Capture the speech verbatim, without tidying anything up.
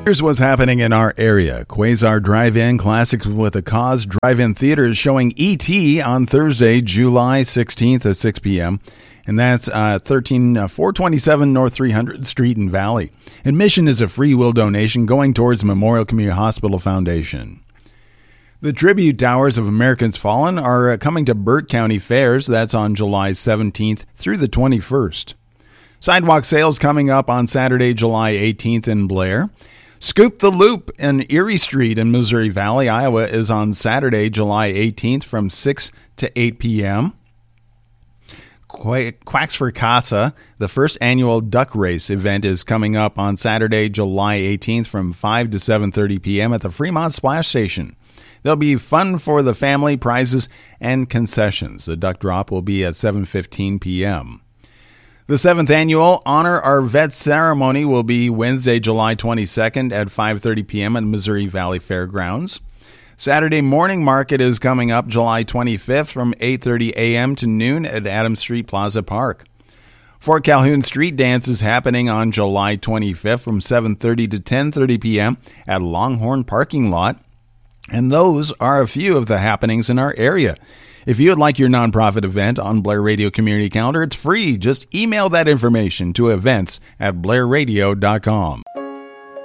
Here's what's happening in our area. Quasar Drive-In Classics with a Cause Drive-In Theater is showing E T on Thursday, July sixteenth at six p.m. And that's uh, thirteen four twenty-seven North three hundredth Street in Valley. Admission is a free will donation going towards the Memorial Community Hospital Foundation. The Tribute Towers of Americans Fallen are coming to Burt County Fairs. That's on July seventeenth through the twenty-first. Sidewalk sales coming up on Saturday, July eighteenth in Blair. Scoop the Loop in Erie Street in Missouri Valley, Iowa is on Saturday, July eighteenth from six to eight p.m. Quacks for Casa, the first annual duck race event, is coming up on Saturday, July eighteenth from five to seven thirty p.m. at the Fremont Splash Station. There'll be fun for the family, prizes, and concessions. The duck drop will be at seven fifteen p.m. The seventh annual Honor Our Vets ceremony will be Wednesday, July twenty-second at five thirty p.m. at Missouri Valley Fairgrounds. Saturday morning market is coming up July twenty-fifth from eight thirty a.m. to noon at Adams Street Plaza Park. Fort Calhoun Street Dance is happening on July twenty-fifth from seven thirty to ten thirty p.m. at Longhorn Parking Lot. And those are a few of the happenings in our area. If you would like your nonprofit event on Blair Radio Community Calendar, it's free. Just email that information to events at blair radio dot com.